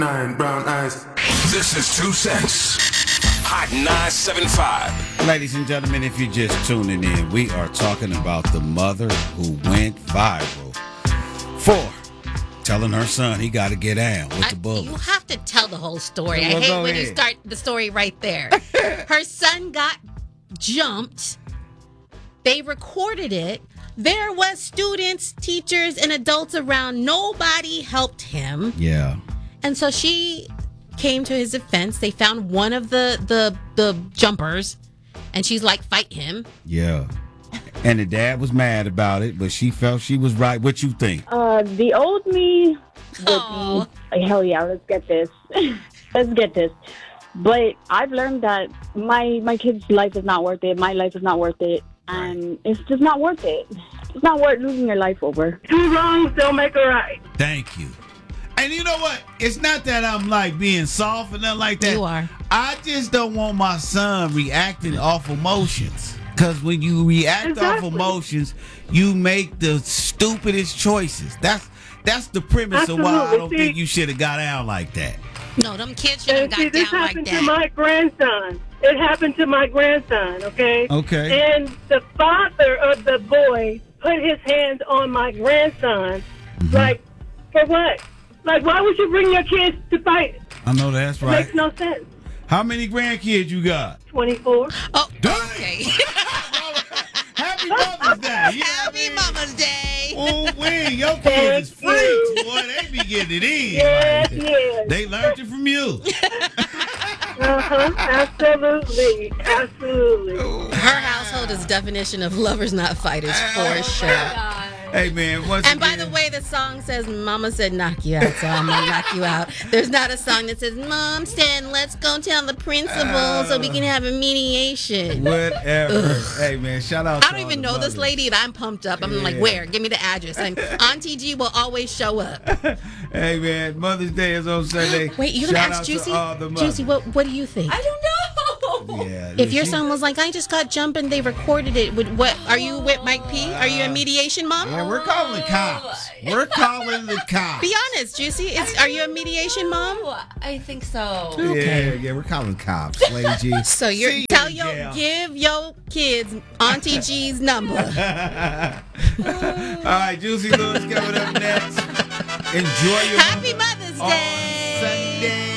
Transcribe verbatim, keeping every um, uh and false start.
Nine brown eyes. This is Two Cents. Hot nine seven five. Ladies and gentlemen, if you're just tuning in, we are talking about the mother who went viral for telling her son he got to get down with I, the bullies. You have to tell the whole story. Well, I hate go when you ahead. start the story right there. Her son got jumped. They recorded it. There was students, teachers, and adults around. Nobody helped him. Yeah. And so she came to his defense. They found one of the the the jumpers, and she's like, fight him. Yeah. And the dad was mad about it, but she felt she was right. What you think? Uh, the old me would Aw. be like, hell yeah, let's get this. Let's get this. But I've learned that my my kid's life is not worth it. My life is not worth it. And it's just not worth it. It's not worth losing your life over. Two wrongs don't make a right. Thank you. And you know what? It's not that I'm like being soft or nothing like that. You are. I just don't want my son reacting off emotions. Because when you react Exactly. off emotions, you make the stupidest choices. That's that's the premise of why I Absolutely. don't See- think you should have got out like that. No, them kids should have And see, got this down like happened to that. my grandson. It happened to my grandson, okay? Okay. And the father of the boy put his hands on my grandson. Mm-hmm. Like, for what? Like, why would you bring your kids to fight? I know that's It right. makes no sense. How many grandkids you got? twenty-four. Oh, Dang. okay. Happy Mother's Day. You know what I Happy mean? Mama's Day. Oh, wait, your kids is freaks, boy. They be getting it in. Yes, yes. They learned it from you. Uh-huh. Absolutely. Absolutely. Her household is definition of lovers not fighters for sure. Hey, man. Once And by again, the way, the song says Mama said knock you out, so I'm gonna knock you out. There's not a song that says Mom said let's go tell the principal so we can have a mediation. whatever. Hey, man. Shout out. I to don't all even the know this mothers. lady, and I'm pumped up. I'm like, Yeah. where? Give me the address. And Auntie G will always show up. Hey, man. Mother's Day is on Sunday. Wait, you gonna Shout ask out to Juicy? all the mothers. Juicy, what what do you think? I don't know. Yeah. If your she- son was like, I just got jumped and they recorded it, would what? Are you with Mike P? Are you a mediation mom? Yeah, we're calling the cops. We're calling the cops. Be honest, Juicy. Is, are you a mediation mom? Oh, I think so. Yeah, yeah, we're calling cops, Lady G. So you're See you tell in your jail. give your kids Auntie G's number. All right, Juicy Lewis coming up next. Enjoy your Happy Mother's on Day. Sunday.